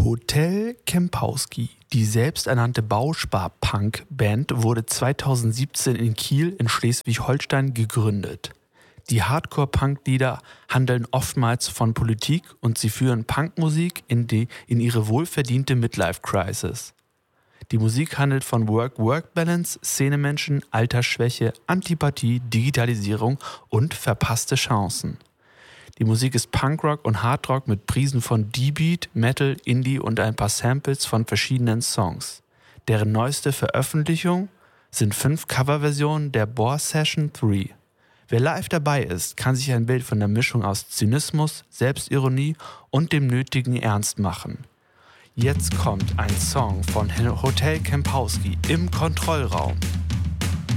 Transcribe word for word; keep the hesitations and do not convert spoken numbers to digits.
Hotel Kempowski, die selbsternannte Bauspar-Punk-Band, wurde zweitausendsiebzehn in Kiel in Schleswig-Holstein gegründet. Die Hardcore-Punk-Lieder handeln oftmals von Politik und sie führen Punkmusik in, die, in ihre wohlverdiente Midlife-Crisis. Die Musik handelt von Work-Work-Balance, Szenemenschen, Altersschwäche, Antipathie, Digitalisierung und verpasste Chancen. Die Musik ist Punkrock und Hardrock mit Prisen von D-Beat, Metal, Indie und ein paar Samples von verschiedenen Songs. Deren neueste Veröffentlichung sind fünf Coverversionen der Bohr Session drei. Wer live dabei ist, kann sich ein Bild von der Mischung aus Zynismus, Selbstironie und dem nötigen Ernst machen. Jetzt kommt ein Song von Hotel Kempowski im Kontrollraum.